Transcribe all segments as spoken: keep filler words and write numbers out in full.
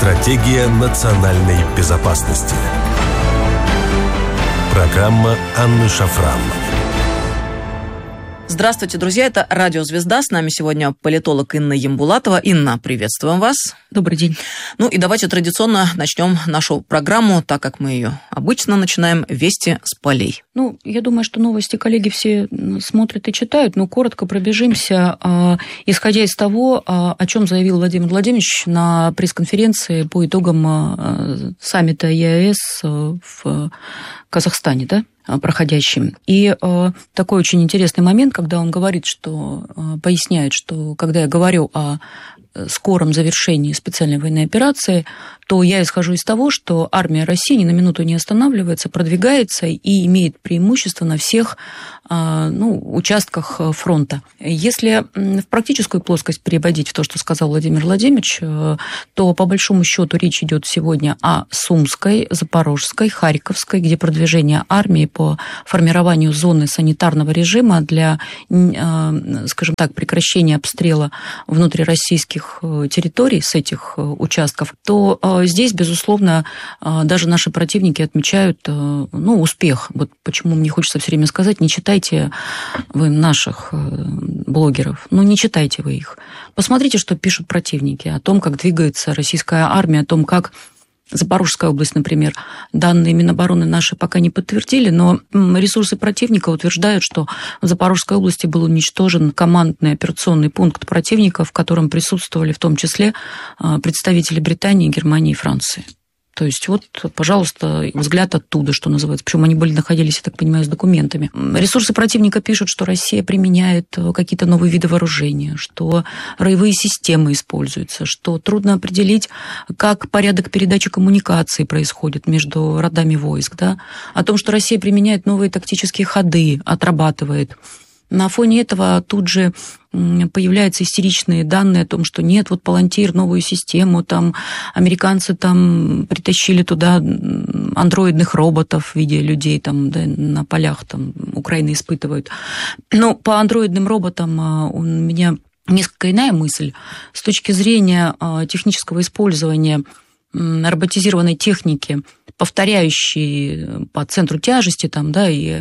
Стратегия национальной безопасности. Программа Анны Шафран. Здравствуйте, друзья, это Радио Звезда. С нами сегодня политолог Инна Ямбулатова. Инна, приветствуем вас. Добрый день. Ну и давайте традиционно начнем нашу программу, так как мы ее обычно начинаем, «Вести с полей». Ну, я думаю, что новости коллеги все смотрят и читают, но коротко пробежимся, исходя из того, о чем заявил Владимир Владимирович на пресс-конференции по итогам саммита ЕАЭС в Казахстане, да? проходящим. И э, такой очень интересный момент, когда он говорит, что э, поясняет, что когда я говорю о скором завершении специальной военной операции, то я исхожу из того, что армия России ни на минуту не останавливается, продвигается и имеет преимущество на всех ну, участках фронта. Если в практическую плоскость переводить в то, что сказал Владимир Владимирович, то по большому счету речь идет сегодня о Сумской, Запорожской, Харьковской, где продвижение армии по формированию зоны санитарного режима для, скажем так, прекращения обстрела внутрироссийских территорий с этих участков, то здесь, безусловно, даже наши противники отмечают ну, успех. Вот почему мне хочется все время сказать, не читайте вы наших блогеров, ну не читайте вы их. Посмотрите, что пишут противники о том, как двигается российская армия, о том, как Запорожская область, например, данные Минобороны наши пока не подтвердили, но ресурсы противника утверждают, что в Запорожской области был уничтожен командный операционный пункт противника, в котором присутствовали в том числе представители Британии, Германии и Франции. То есть вот, пожалуйста, взгляд оттуда, что называется. Причем они были, находились, я так понимаю, с документами. Ресурсы противника пишут, что Россия применяет какие-то новые виды вооружения, что роевые системы используются, что трудно определить, как порядок передачи коммуникаций происходит между родами войск, да? О том, что Россия применяет новые тактические ходы, отрабатывает. На фоне этого тут же появляются истеричные данные о том, что нет, вот Палантир, новую систему, там американцы там притащили туда андроидных роботов в виде людей там, да, на полях там Украины испытывают. Но по андроидным роботам у меня несколько иная мысль. С точки зрения технического использования роботизированной техники, повторяющей по центру тяжести там, да, и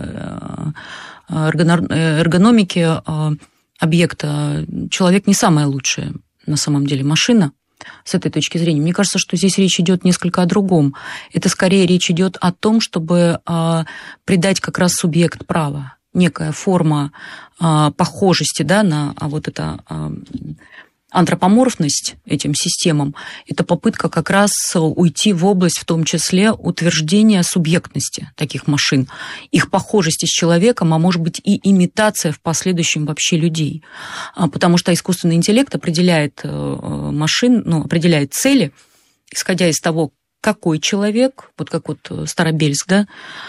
эргономики объекта, человек не самая лучшая на самом деле машина с этой точки зрения. Мне кажется, что здесь речь идет несколько о другом. Это скорее речь идет о том, чтобы придать как раз субъект права, некая форма похожести, да, на вот это антропоморфность этим системам, это попытка как раз уйти в область, в том числе, утверждения субъектности таких машин, их похожести с человеком, а может быть и имитация в последующем вообще людей. Потому что искусственный интеллект определяет машин, ну, определяет цели, исходя из того, какой человек, вот как вот Старобельск, да,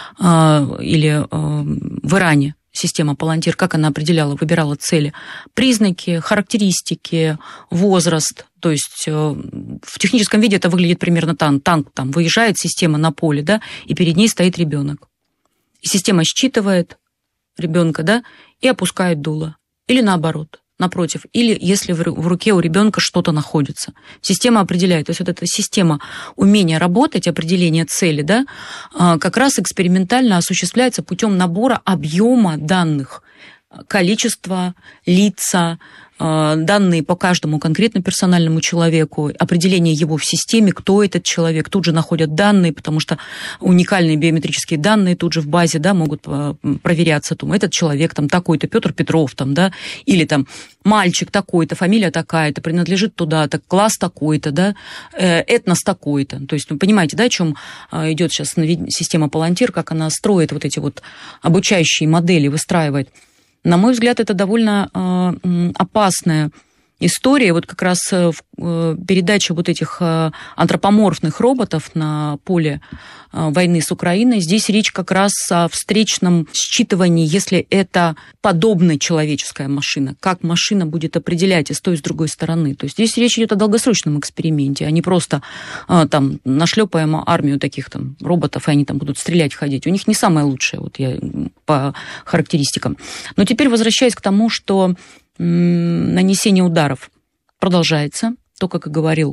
или в Иране, система Палантир, как она определяла, выбирала цели, признаки, характеристики, возраст. То есть в техническом виде это выглядит примерно танк. Танк там выезжает, система на поле, да, и перед ней стоит ребенок. И система считывает ребенка, да, и опускает дуло. Или наоборот, напротив. Или если в руке у ребенка что-то находится. Система определяет. То есть вот эта система умения работать, определения цели, да, как раз экспериментально осуществляется путем набора объема данных, количества, лица, данные по каждому конкретно персональному человеку, определение его в системе, кто этот человек. Тут же находят данные, потому что уникальные биометрические данные тут же в базе, да, могут проверяться. Там, этот человек, там, такой-то, Петр Петров, там, да, или там мальчик такой-то, фамилия такая-то, принадлежит туда-то, класс такой-то, да, этнос такой-то. То есть, вы понимаете, да, о чем идет сейчас система Палантир, как она строит вот эти вот обучающие модели, выстраивает. На мой взгляд, это довольно э, опасная история. Вот как раз э, передача вот этих э, антропоморфных роботов на поле э, войны с Украиной. Здесь речь как раз о встречном считывании, если это подобная человеческая машина, как машина будет определять и с той, и с другой стороны. То есть здесь речь идет о долгосрочном эксперименте, а не просто э, там нашлепаем армию таких там роботов, и они там будут стрелять, ходить. У них не самое лучшее, вот я по характеристикам. Но теперь возвращаясь к тому, что нанесение ударов продолжается. То, как и говорил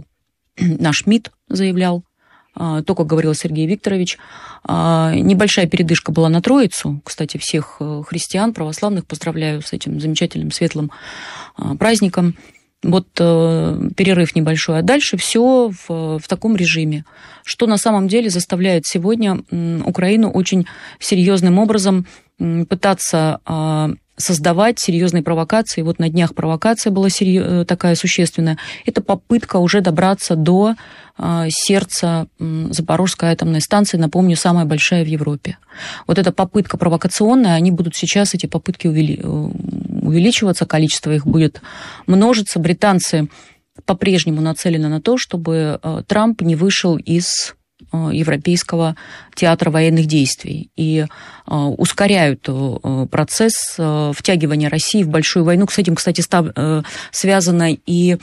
наш МИД заявлял, то, как говорил Сергей Викторович. Небольшая передышка была на Троицу. Кстати, всех христиан, православных поздравляю с этим замечательным светлым праздником. Вот перерыв небольшой, а дальше все в, в таком режиме, что на самом деле заставляет сегодня Украину очень серьезным образом пытаться создавать серьезные провокации. Вот на днях провокация была серьез... такая существенная. Это попытка уже добраться до э, сердца э, Запорожской атомной станции, напомню, самая большая в Европе. Вот эта попытка провокационная, они будут сейчас, эти попытки увели... увеличиваться, количество их будет множиться. Британцы по-прежнему нацелены на то, чтобы э, Трамп не вышел из Европейского театра военных действий и э, ускоряют э, процесс э, втягивания России в большую войну. С этим, кстати, став, э, связано и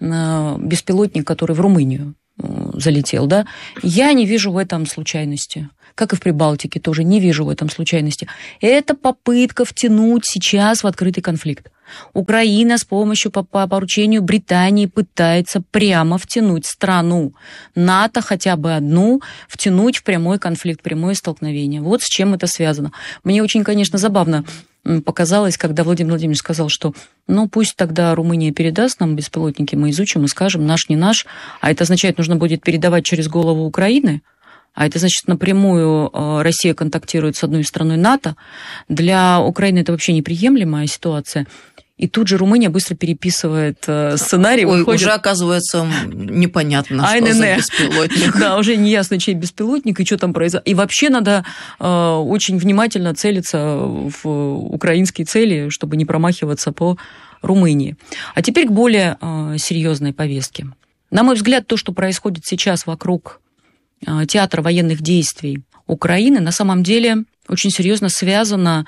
э, беспилотник, который в Румынию э, залетел. Да? Я не вижу в этом случайности. Как и в Прибалтике тоже не вижу в этом случайности. Это попытка втянуть сейчас в открытый конфликт. Украина с помощью, по, по поручению Британии, пытается прямо втянуть страну НАТО, хотя бы одну, втянуть в прямой конфликт, прямое столкновение. Вот с чем это связано. Мне очень, конечно, забавно показалось, когда Владимир Владимирович сказал, что ну пусть тогда Румыния передаст нам беспилотники, мы изучим и скажем, наш, не наш. А это означает, нужно будет передавать через голову Украины. А это значит, напрямую Россия контактирует с одной страной НАТО. Для Украины это вообще неприемлемая ситуация. И тут же Румыния быстро переписывает сценарий. Ой, выходит... уже оказывается непонятно, что АНН. за беспилотник. Да, уже не ясно, чей беспилотник и что там произошло. И вообще надо э, очень внимательно целиться в украинские цели, чтобы не промахиваться по Румынии. А теперь к более э, серьезной повестке. На мой взгляд, то, что происходит сейчас вокруг э, театра военных действий Украины, на самом деле очень серьезно связано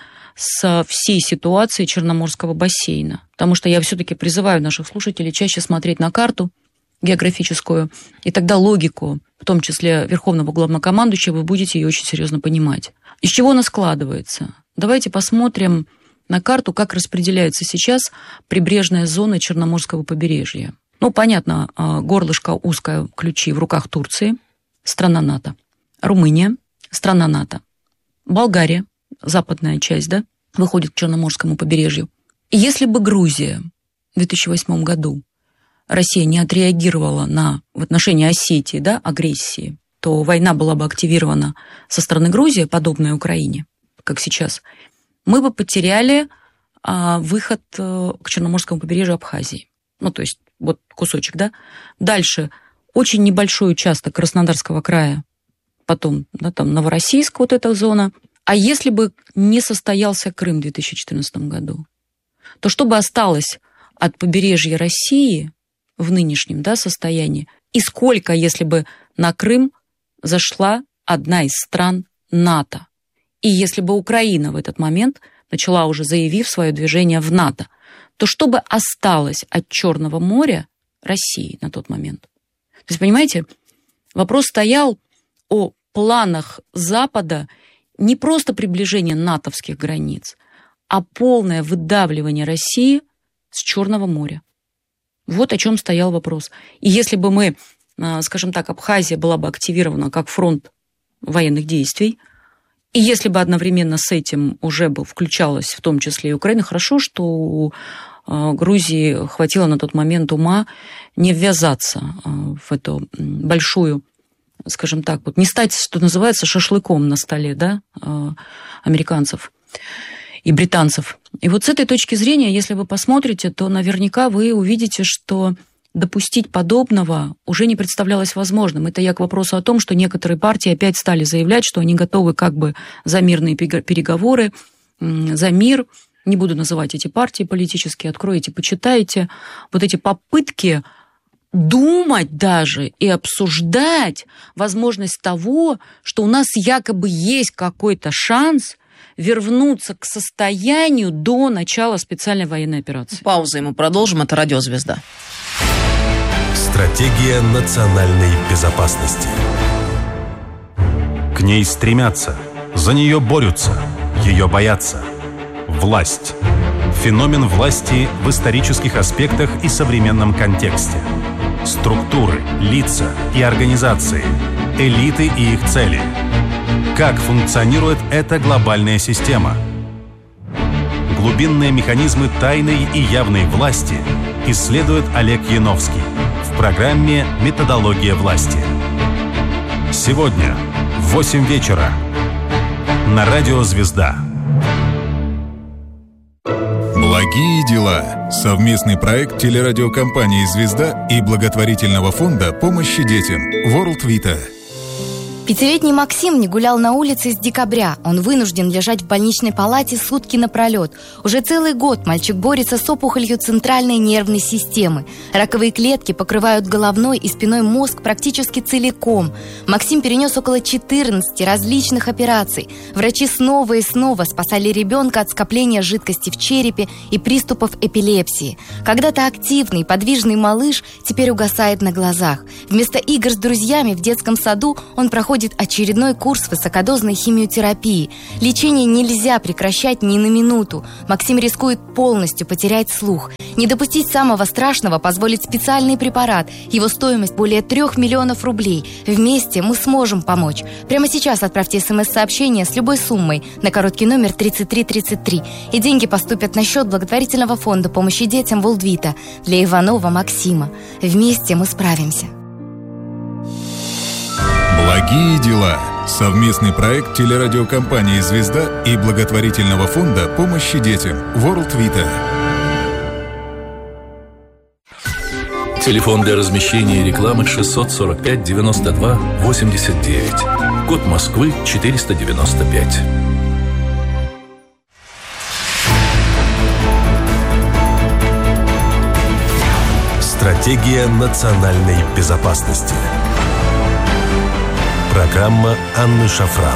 с всей ситуацией Черноморского бассейна. Потому что я все-таки призываю наших слушателей чаще смотреть на карту географическую, и тогда логику, в том числе Верховного Главнокомандующего, вы будете ее очень серьезно понимать. Из чего она складывается? Давайте посмотрим на карту, как распределяется сейчас прибрежная зона Черноморского побережья. Ну, понятно, горлышко узкое, ключи в руках Турции, страна НАТО. Румыния, страна НАТО. Болгария, западная часть, да, выходит к Черноморскому побережью. И если бы Грузия в две тысячи восьмом году Россия не отреагировала на, в отношении Осетии, да, агрессии, то война была бы активирована со стороны Грузии, подобная Украине, как сейчас, мы бы потеряли а, выход а, к Черноморскому побережью Абхазии. Ну, то есть, вот кусочек, да. Дальше очень небольшой участок Краснодарского края, потом, да, там Новороссийск, вот эта зона. А если бы не состоялся Крым в две тысячи четырнадцатом году, то что бы осталось от побережья России в нынешнем, да, состоянии, и сколько, если бы на Крым зашла одна из стран НАТО, и если бы Украина в этот момент начала уже, заявив свое движение в НАТО, то что бы осталось от Черного моря России на тот момент? То есть, понимаете, вопрос стоял о планах Запада не просто приближения натовских границ, а полное выдавливание России с Черного моря. Вот о чем стоял вопрос. И если бы мы, скажем так, Абхазия была бы активирована как фронт военных действий, и если бы одновременно с этим уже бы включалась в том числе и Украина, хорошо, что у Грузии хватило на тот момент ума не ввязаться в эту большую, скажем так, вот не стать, что называется, шашлыком на столе, да, американцев и британцев. И вот с этой точки зрения, если вы посмотрите, то наверняка вы увидите, что допустить подобного уже не представлялось возможным. Это я к вопросу о том, что некоторые партии опять стали заявлять, что они готовы как бы за мирные переговоры, за мир. Не буду называть эти партии политические, откроете, почитайте. Вот эти попытки думать даже и обсуждать возможность того, что у нас якобы есть какой-то шанс вернуться к состоянию до начала специальной военной операции. Пауза, и мы продолжим. Это «Радио Звезда». Стратегия национальной безопасности. К ней стремятся, за нее борются, ее боятся. Власть. Феномен власти в исторических аспектах и современном контексте. Структуры, лица и организации, элиты и их цели. Как функционирует эта глобальная система? Глубинные механизмы тайной и явной власти исследует Олег Яновский в программе «Методология власти». Сегодня в восемь вечера на радио «Звезда». Благие дела. Совместный проект телерадиокомпании «Звезда» и благотворительного фонда помощи детям World Vita. Пятилетний Максим не гулял на улице с декабря. Он вынужден лежать в больничной палате сутки напролет. Уже целый год мальчик борется с опухолью центральной нервной системы. Раковые клетки покрывают головной и спиной мозг практически целиком. Максим перенес около четырнадцати различных операций. Врачи снова и снова спасали ребенка от скопления жидкости в черепе и приступов эпилепсии. Когда-то активный и подвижный малыш теперь угасает на глазах. Вместо игр с друзьями в детском саду он проходит очередной курс высокодозной химиотерапии. Лечение нельзя прекращать ни на минуту. Максим рискует полностью потерять слух. Не допустить самого страшного позволит специальный препарат. Его стоимость более трех миллионов рублей. Вместе мы сможем помочь. Прямо сейчас отправьте смс-сообщение с любой суммой на короткий номер тридцать три тридцать три. И деньги поступят на счет благотворительного фонда помощи детям World Vita для Иванова Максима. Вместе мы справимся. Благие дела. Совместный проект телерадиокомпании «Звезда» и благотворительного фонда помощи детям World Vita. Телефон для размещения рекламы шестьсот сорок пять девяносто два восемьдесят девять. Код Москвы четыреста девяносто пять. Стратегия национальной безопасности. Программа Анны Шафран.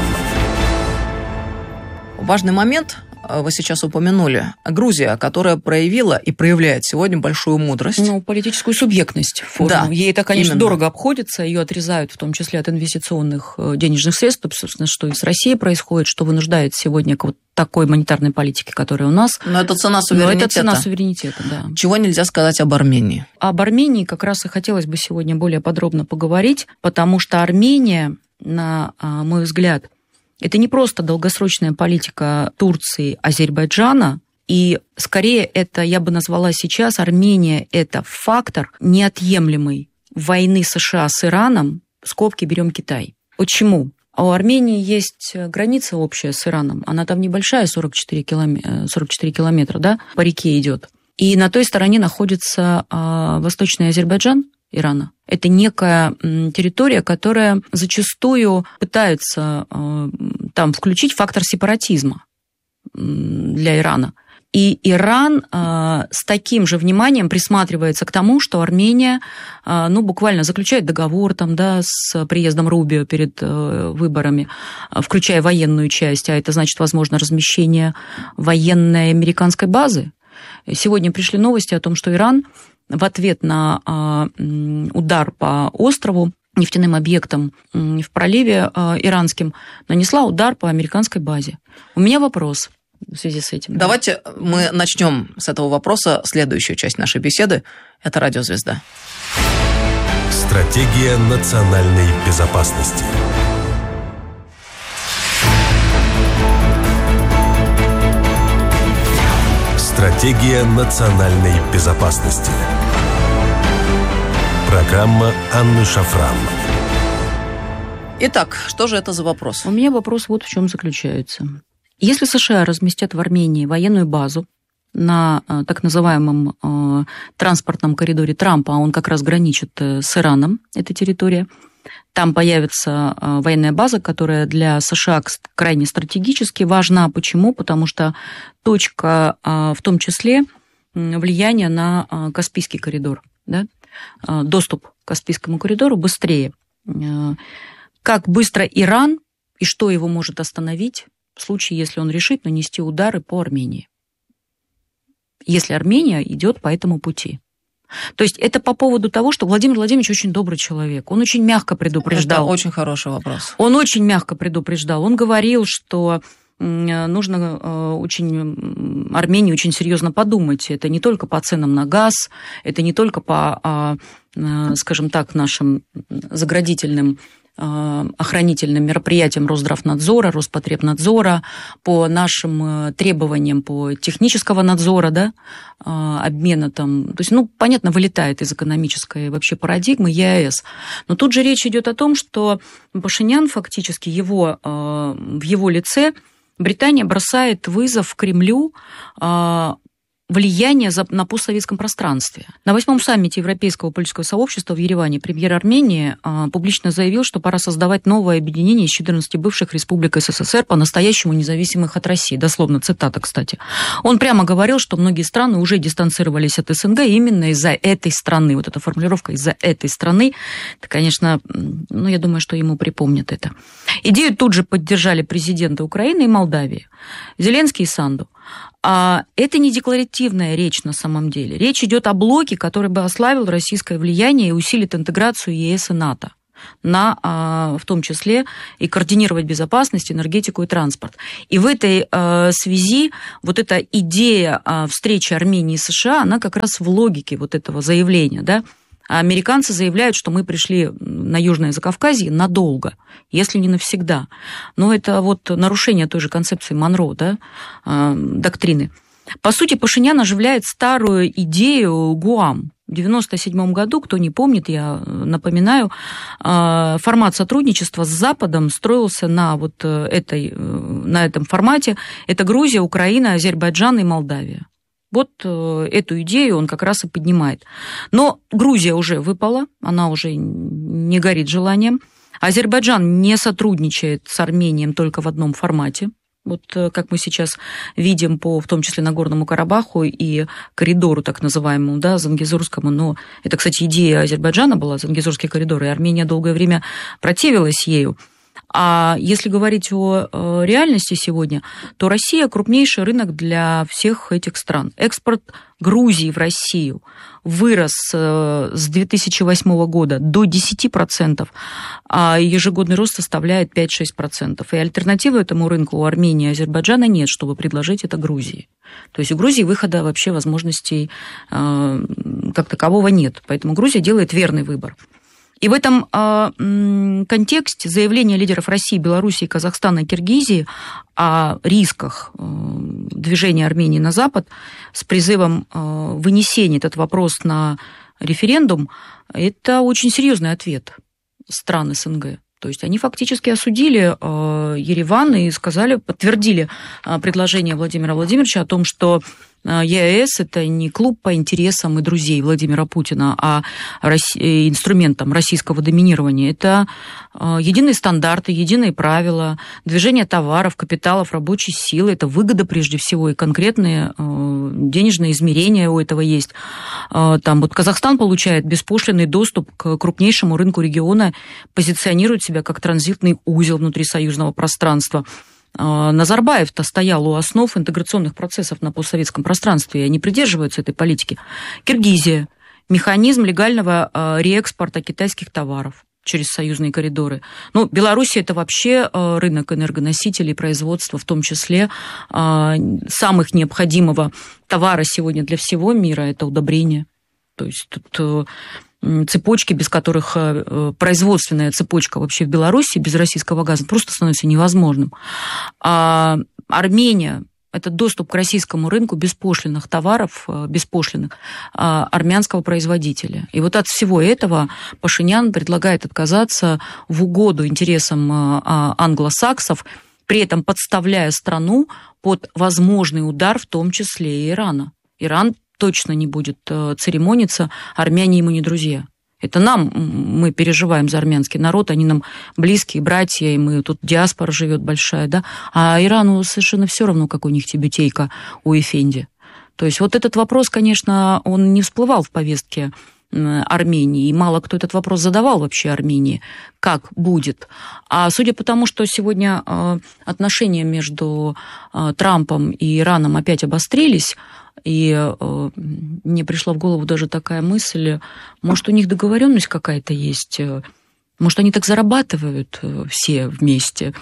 Важный момент вы сейчас упомянули. Грузия, которая проявила и проявляет сегодня большую мудрость. Ну, политическую субъектность. Форму. Да, ей это, конечно, именно. Дорого обходится. Ее отрезают в том числе от инвестиционных денежных средств. Собственно, что и с Россией происходит, что вынуждает сегодня к вот такой монетарной политике, которая у нас. Но это цена суверенитета. Но это цена суверенитета, да. Чего нельзя сказать об Армении? Об Армении как раз и хотелось бы сегодня более подробно поговорить, потому что Армения, на мой взгляд, это не просто долгосрочная политика Турции, Азербайджана, и скорее это, я бы назвала сейчас, Армения – это фактор неотъемлемый войны США с Ираном, скобки берем Китай. Почему? А у Армении есть граница общая с Ираном, она там небольшая, сорок четыре километра, да, по реке идет. И на той стороне находится а, Восточный Азербайджан Ирана. Это некая территория, которая зачастую пытается э, там включить фактор сепаратизма для Ирана. И Иран э, с таким же вниманием присматривается к тому, что Армения э, ну, буквально заключает договор там, да, с приездом Рубио перед э, выборами, э, включая военную часть, а это значит, возможно, размещение военной американской базы. Сегодня пришли новости о том, что Иран в ответ на а, удар по острову, нефтяным объектам в проливе а, иранским, нанесла удар по американской базе. У меня вопрос в связи с этим. Давайте мы начнем с этого вопроса следующую часть нашей беседы. Это «Радио Звезда». Стратегия национальной безопасности. Стратегия национальной безопасности. Программа Анны Шафран. Итак, что же это за вопрос? У меня вопрос вот в чем заключается. Если США разместят в Армении военную базу на так называемом транспортном коридоре Трампа, а он как раз граничит с Ираном, эта территория, там появится военная база, которая для США крайне стратегически важна. Почему? Потому что точка, в том числе, влияния на Каспийский коридор. Да? Доступ к Каспийскому коридору быстрее. Как быстро Иран и что его может остановить в случае, если он решит нанести удары по Армении? Если Армения идет по этому пути. То есть это по поводу того, что Владимир Владимирович очень добрый человек. Он очень мягко предупреждал. Это очень хороший вопрос. Он очень мягко предупреждал. Он говорил, что нужно очень, Армении очень серьезно подумать. Это не только по ценам на газ, это не только по, скажем так, нашим заградительным охранительным мероприятиям Росздравнадзора, Роспотребнадзора, по нашим требованиям по технического надзора, да, обмена там. То есть, ну, понятно, вылетает из экономической вообще парадигмы ЕАЭС. Но тут же речь идет о том, что Пашинян фактически его, в его лице Британия бросает вызов Кремлю влияние на постсоветском пространстве. На восьмом саммите Европейского политического сообщества в Ереване премьер Армении публично заявил, что пора создавать новое объединение из четырнадцати бывших республик СССР, по-настоящему независимых от России. Дословно цитата, кстати. Он прямо говорил, что многие страны уже дистанцировались от СНГ именно из-за этой страны. Вот эта формулировка «из-за этой страны», это, конечно, ну, я думаю, что ему припомнят это. Идею тут же поддержали президенты Украины и Молдавии, Зеленский и Санду. А это не декларативная речь на самом деле. Речь идет о блоке, который бы ослабил российское влияние и усилит интеграцию ЕС и НАТО, на, в том числе и координировать безопасность, энергетику и транспорт. И в этой связи вот эта идея встречи Армении и США, она как раз в логике вот этого заявления, да. А американцы заявляют, что мы пришли на Южное Закавказье надолго, если не навсегда. Но это вот нарушение той же концепции Монро, да, доктрины. По сути, Пашинян оживляет старую идею ГУАМ. В девяносто седьмом году, кто не помнит, я напоминаю, формат сотрудничества с Западом строился на, вот этой, на этом формате. Это Грузия, Украина, Азербайджан и Молдавия. Вот эту идею он как раз и поднимает. Но Грузия уже выпала, она уже не горит желанием. Азербайджан не сотрудничает с Арменией только в одном формате. Вот как мы сейчас видим по, в том числе, Нагорному Карабаху и коридору так называемому, да, Зангезурскому. Но это, кстати, идея Азербайджана была, Зангезурский коридор, и Армения долгое время противилась ею. А если говорить о реальности сегодня, то Россия крупнейший рынок для всех этих стран. Экспорт Грузии в Россию вырос с две тысячи восьмого года до десяти процентов, а ежегодный рост составляет пять-шесть процентов. И альтернативы этому рынку у Армении и Азербайджана нет, чтобы предложить это Грузии. То есть у Грузии выхода вообще возможностей как такового нет. Поэтому Грузия делает верный выбор. И в этом э, контексте заявление лидеров России, Белоруссии, Казахстана и Киргизии о рисках э, движения Армении на Запад с призывом э, вынесения этот вопрос на референдум, это очень серьезный ответ стран СНГ. То есть они фактически осудили э, Ереван и сказали, подтвердили э, предложение Владимира Владимировича о том, что ЕАЭС – это не клуб по интересам и друзей Владимира Путина, а Росси... инструментом российского доминирования. Это единые стандарты, единые правила, движение товаров, капиталов, рабочей силы. Это выгода прежде всего, и конкретные денежные измерения у этого есть. Там вот Казахстан получает беспошлинный доступ к крупнейшему рынку региона, позиционирует себя как транзитный узел внутри союзного пространства. Назарбаев-то стоял у основ интеграционных процессов на постсоветском пространстве, и они придерживаются этой политики. Киргизия. Механизм легального реэкспорта китайских товаров через союзные коридоры. Ну, Белоруссия – это вообще рынок энергоносителей, производства, в том числе самых необходимого товара сегодня для всего мира – это удобрения. То есть тут цепочки, без которых производственная цепочка вообще в Беларуси без российского газа просто становится невозможным. А Армения – это доступ к российскому рынку беспошлинных товаров, беспошлинных армянского производителя. И вот от всего этого Пашинян предлагает отказаться в угоду интересам англосаксов, при этом подставляя страну под возможный удар, в том числе и Ирана. Иран точно не будет церемониться, армяне ему не друзья. Это нам, мы переживаем за армянский народ, они нам близкие братья, и мы тут диаспора живет большая, да, а Ирану совершенно все равно, как у них тибетейка у Эфенди. То есть вот этот вопрос, конечно, он не всплывал в повестке Армении, и мало кто этот вопрос задавал вообще Армении, как будет. А судя по тому, что сегодня отношения между Трампом и Ираном опять обострились, и э, мне пришла в голову даже такая мысль, может, у них договоренность какая-то есть, может, они так зарабатывают все вместе.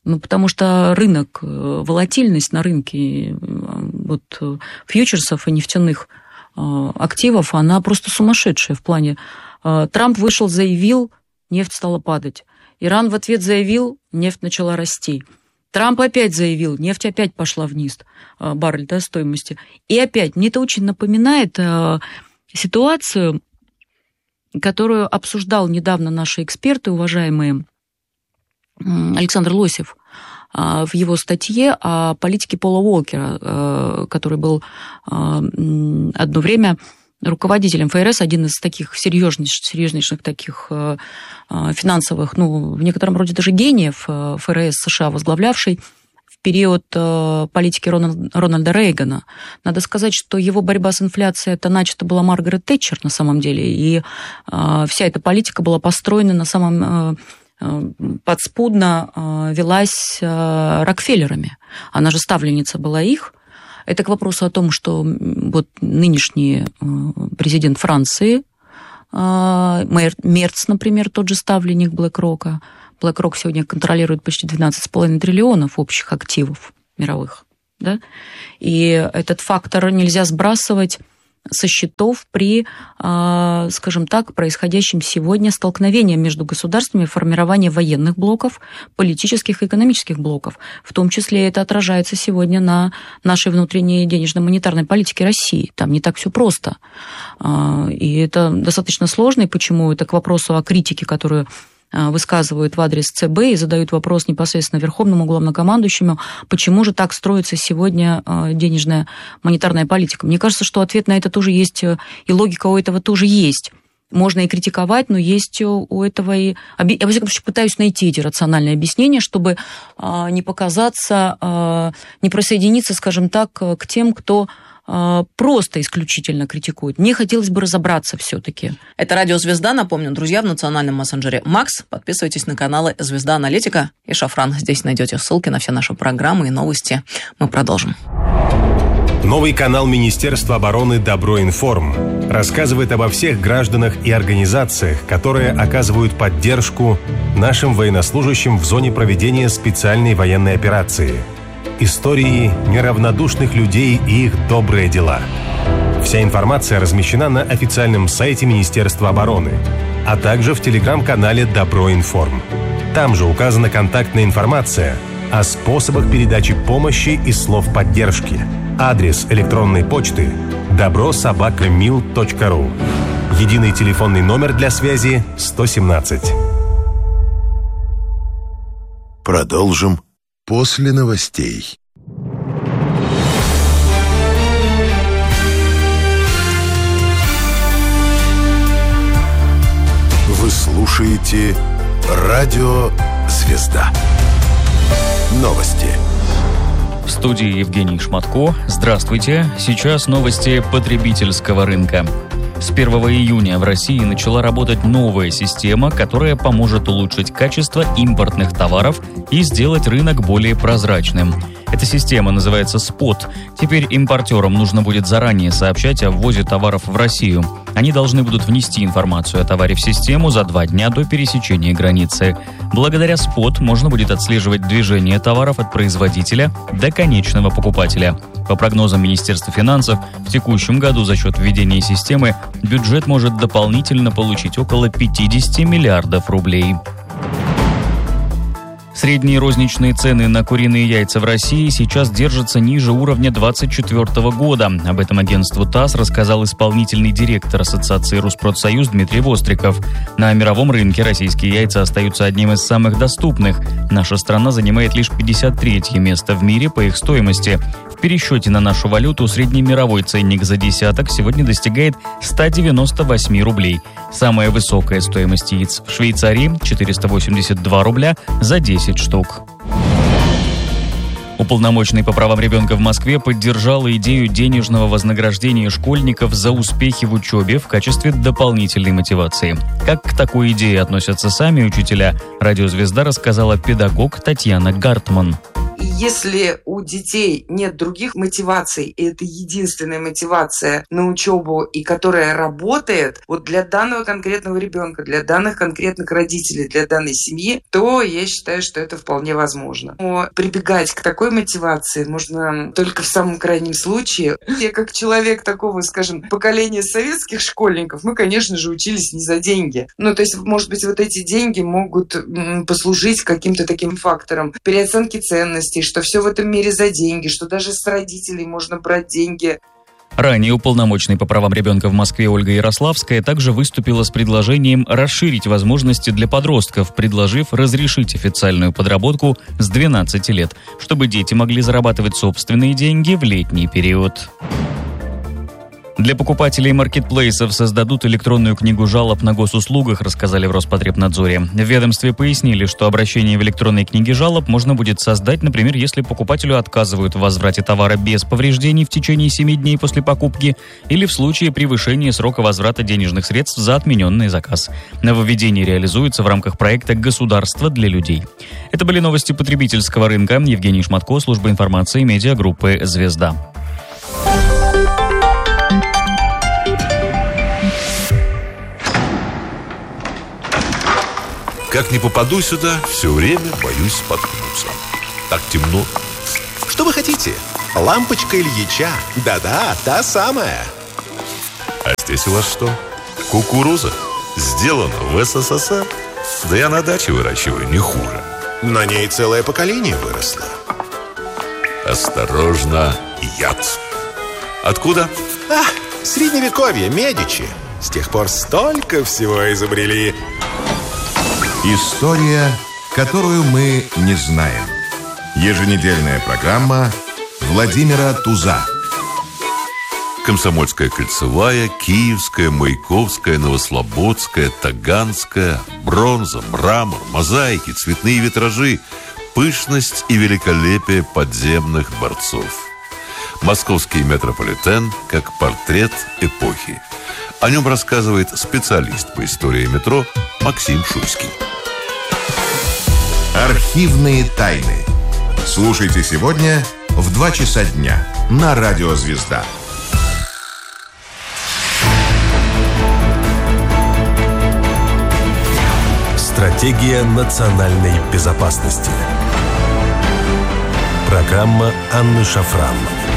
Ну, потому что рынок, волатильность на рынке вот, фьючерсов и нефтяных активов, она просто сумасшедшая в плане. Трамп вышел, заявил, нефть стала падать. Иран в ответ заявил, нефть начала расти. Трамп опять заявил, нефть опять пошла вниз, баррель, да, стоимости. И опять, мне это очень напоминает ситуацию, которую обсуждал недавно наши эксперты, уважаемые, Александр Лосев, в его статье о политике Пола Уолкера, который был одно время руководителем ФРС, один из таких серьезнейших, серьезнейших таких финансовых, ну, в некотором роде даже гениев ФРС США, возглавлявший в период политики Рональда Рейгана. Надо сказать, что его борьба с инфляцией, это начата была Маргарет Тэтчер на самом деле, и вся эта политика была построена на самом подспудно велась Рокфеллерами. Она же ставленница была их. Это к вопросу о том, что вот нынешний президент Франции, Мерц, например, тот же ставленник BlackRock. BlackRock сегодня контролирует почти двенадцать целых пять десятых триллионов общих активов мировых. Да? И этот фактор нельзя сбрасывать со счетов при, скажем так, происходящем сегодня столкновении между государствами, формирование военных блоков, политических и экономических блоков. В том числе это отражается сегодня на нашей внутренней денежно-монетарной политике России. Там не так все просто. И это достаточно сложно. И почему это к вопросу о критике, которую высказывают в адрес ЦБ и задают вопрос непосредственно верховному главнокомандующему, почему же так строится сегодня денежная монетарная политика. Мне кажется, что ответ на это тоже есть, и логика у этого тоже есть. Можно и критиковать, но есть у этого и... Я, во всяком случае, пытаюсь найти эти рациональные объяснения, чтобы не показаться, не присоединиться, скажем так, к тем, кто просто исключительно критикует. Мне хотелось бы разобраться все-таки. Это радио «Звезда». Напомню, друзья, в национальном мессенджере Макс. Подписывайтесь на каналы «Звезда Аналитика» и «Шафран». Здесь найдете ссылки на все наши программы и новости. Мы продолжим. Новый канал Министерства обороны «Добро-Информ» рассказывает обо всех гражданах и организациях, которые оказывают поддержку нашим военнослужащим в зоне проведения специальной военной операции. Истории неравнодушных людей и их добрые дела. Вся информация размещена на официальном сайте Министерства обороны, а также в телеграм-канале «Добро-Информ». Там же указана контактная информация о способах передачи помощи и слов поддержки. Адрес электронной почты добро собака мил точка ру. Единый телефонный номер для связи сто семнадцать. Продолжим после новостей. Вы слушаете радио «Звезда». Новости. В студии Евгений Шматко. Здравствуйте. Сейчас новости потребительского рынка. С первого июня в России начала работать новая система, которая поможет улучшить качество импортных товаров и сделать рынок более прозрачным. Эта система называется СПОТ. Теперь импортерам нужно будет заранее сообщать о ввозе товаров в Россию. Они должны будут внести информацию о товаре в систему за два дня до пересечения границы. Благодаря СПОТ можно будет отслеживать движение товаров от производителя до конечного покупателя. По прогнозам Министерства финансов, в текущем году за счет введения системы бюджет может дополнительно получить около пятьдесят миллиардов рублей. Средние розничные цены на куриные яйца в России сейчас держатся ниже уровня двадцать четвёртого года. Об этом агентству ТАСС рассказал исполнительный директор Ассоциации Rusпродсоюз Дмитрий Востриков. На мировом рынке российские яйца остаются одним из самых доступных. Наша страна занимает лишь пятьдесят третье место в мире по их стоимости. В пересчете на нашу валюту средний мировой ценник за десяток сегодня достигает ста девяноста восьми рублей. Самая высокая стоимость яиц в Швейцарии – четыреста восемьдесят два рубля за десять штук. Уполномоченный по правам ребенка в Москве поддержал идею денежного вознаграждения школьников за успехи в учебе в качестве дополнительной мотивации. Как к такой идее относятся сами учителя, радио «Звезда» рассказала педагог Татьяна Гартман. Если у детей нет других мотиваций, и это единственная мотивация на учебу, и которая работает, вот для данного конкретного ребенка, для данных конкретных родителей, для данной семьи, то я считаю, что это вполне возможно. Но прибегать к такой мотивации можно только в самом крайнем случае. Я как человек такого, скажем, поколения советских школьников, мы, конечно же, учились не за деньги. Ну, то есть, может быть, вот эти деньги могут послужить каким-то таким фактором переоценки ценностей, что все в этом мире за деньги, что даже с родителей можно брать деньги. Ранее уполномоченный по правам ребенка в Москве Ольга Ярославская также выступила с предложением расширить возможности для подростков, предложив разрешить официальную подработку с двенадцати лет, чтобы дети могли зарабатывать собственные деньги в летний период. Для покупателей маркетплейсов создадут электронную книгу жалоб на госуслугах, рассказали в Роспотребнадзоре. В ведомстве пояснили, что обращение в электронной книге жалоб можно будет создать, например, если покупателю отказывают в возврате товара без повреждений в течение семи дней после покупки или в случае превышения срока возврата денежных средств за отмененный заказ. Нововведение реализуется в рамках проекта «Государство для людей». Это были новости потребительского рынка. Евгений Шматко, служба информации медиагруппы «Звезда». Как не попаду сюда, все время боюсь споткнуться. Так темно. Что вы хотите? Лампочка Ильича. Да-да, та самая. А здесь у вас что? Кукуруза? Сделана в СССР? Да я на даче выращиваю не хуже. На ней целое поколение выросло. Осторожно, яд. Откуда? А, средневековье, Медичи. С тех пор столько всего изобрели. История, которую мы не знаем. Еженедельная программа Владимира Туза. Комсомольская кольцевая, Киевская, Маяковская, Новослободская, Таганская, бронза, мрамор, мозаики, цветные витражи, пышность и великолепие подземных дворцов. Московский метрополитен как портрет эпохи. О нем рассказывает специалист по истории метро Максим Шуйский. Архивные тайны. Слушайте сегодня в два часа дня на Радио Звезда. Стратегия национальной безопасности. Программа Анны Шафран.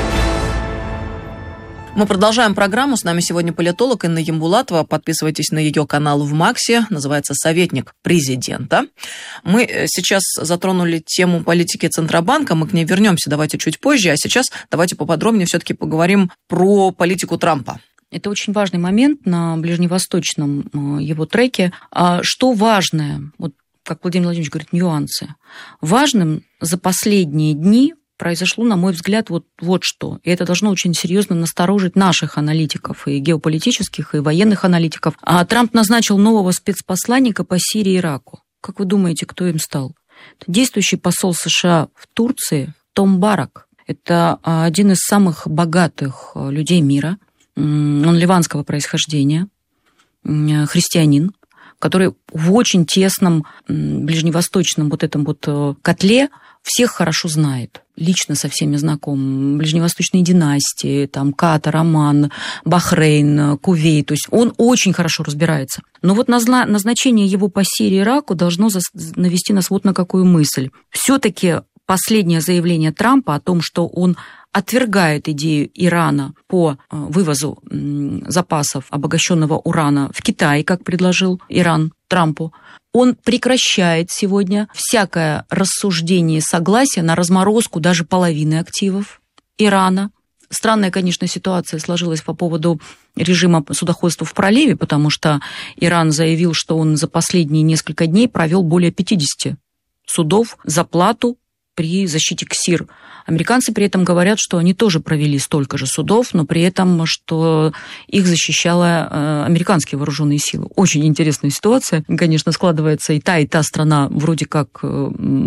Мы продолжаем программу. С нами сегодня политолог Инна Ямбулатова. Подписывайтесь на ее канал в Максе. Называется «Советник президента». Мы сейчас затронули тему политики Центробанка. Мы к ней вернемся. Давайте чуть позже. А сейчас давайте поподробнее все-таки поговорим про политику Трампа. Это очень важный момент на ближневосточном его треке. Что важное, вот как Владимир Владимирович говорит, нюансы. Важным за последние дни произошло, на мой взгляд, вот, вот что. И это должно очень серьезно насторожить наших аналитиков, и геополитических, и военных аналитиков. А Трамп назначил нового спецпосланника по Сирии и Ираку. Как вы думаете, кто им стал? Это действующий посол США в Турции Том Барак. Это один из самых богатых людей мира. Он ливанского происхождения, христианин, который в очень тесном ближневосточном вот этом вот котле всех хорошо знает, лично со всеми знаком. Ближневосточные династии, там Катар, Оман, Бахрейн, Кувейт. То есть он очень хорошо разбирается. Но вот назначение его по Сирии и Ираку должно навести нас вот на какую мысль. Все-таки последнее заявление Трампа о том, что он отвергает идею Ирана по вывозу запасов обогащенного урана в Китай, как предложил Иран Трампу, он прекращает сегодня всякое рассуждение и согласие на разморозку даже половины активов Ирана. Странная, конечно, ситуация сложилась по поводу режима судоходства в проливе, потому что Иран заявил, что он за последние несколько дней провел более пятидесяти судов за плату при защите КСИР. Американцы при этом говорят, что они тоже провели столько же судов, но при этом, что их защищала э, американские вооруженные силы. Очень интересная ситуация. Конечно, складывается и та, и та страна вроде как э,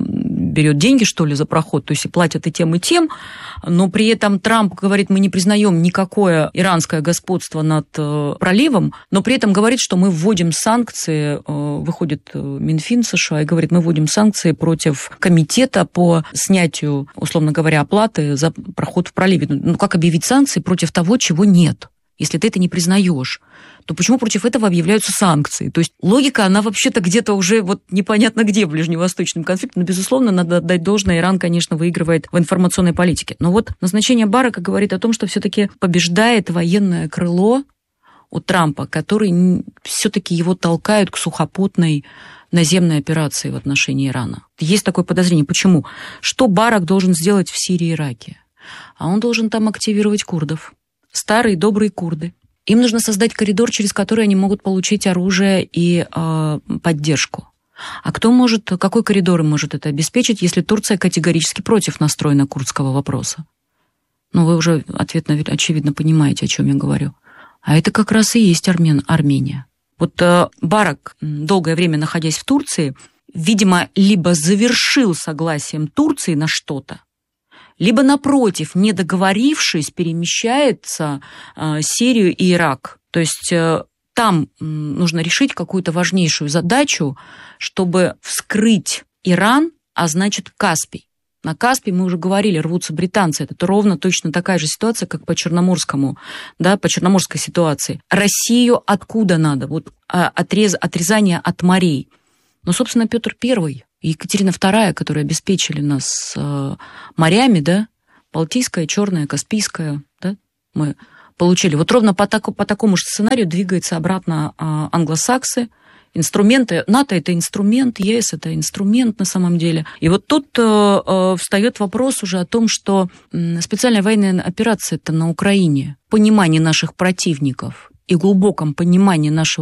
берет деньги, что ли, за проход, то есть и платят и тем, и тем, но при этом Трамп говорит, мы не признаем никакое иранское господство над э, проливом, но при этом говорит, что мы вводим санкции, э, выходит Минфин США и говорит, мы вводим санкции против комитета по снятию, условно говоря, оплаты за проход в проливе. Ну, как объявить санкции против того, чего нет? Если ты это не признаешь, то почему против этого объявляются санкции? То есть логика, она вообще-то где-то уже вот непонятно где в ближневосточном конфликте. Но, безусловно, надо отдать должное. Иран, конечно, выигрывает в информационной политике. Но вот назначение Барака говорит о том, что все-таки побеждает военное крыло у Трампа, который все-таки его толкают к сухопутной наземной операции в отношении Ирана. Есть такое подозрение. Почему? Что Барак должен сделать в Сирии и Ираке? А он должен там активировать курдов. Старые добрые курды. Им нужно создать коридор, через который они могут получить оружие и э, поддержку. А кто может, какой коридор им может это обеспечить, если Турция категорически против настроена курдского вопроса? Ну, вы уже ответ, очевидно, понимаете, о чем я говорю. А это как раз и есть Армен, Армения. Вот э, Барак, долгое время находясь в Турции, видимо, либо завершил согласием Турции на что-то, либо, напротив, не договорившись, перемещается э, Сирию и Ирак. То есть э, там э, нужно решить какую-то важнейшую задачу, чтобы вскрыть Иран, а значит Каспий. На Каспий, мы уже говорили, рвутся британцы. Это ровно точно такая же ситуация, как по Черноморскому, да, по Черноморской ситуации. Россию откуда надо? Вот отрез, отрезание от морей. Ну, собственно, Петр Первый и Екатерина Вторая, которые обеспечили нас э, морями, да, Балтийская, Черная, Каспийская, да, мы получили. Вот ровно по, таку, по такому же сценарию двигается обратно э, англосаксы. Инструменты, НАТО – это инструмент, ЕС – это инструмент на самом деле. И вот тут э, э, встает вопрос уже о том, что э, специальная военная операция – это на Украине. Понимание наших противников и глубоком понимании нашего